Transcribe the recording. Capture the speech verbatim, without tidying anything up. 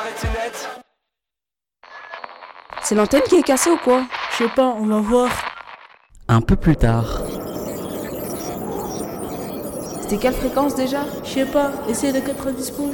C'est l'antenne qui est cassée ou quoi? Je sais pas, on va voir. Un peu plus tard. C'était quelle fréquence déjà? Je sais pas, essaye de quatre-vingt-dix.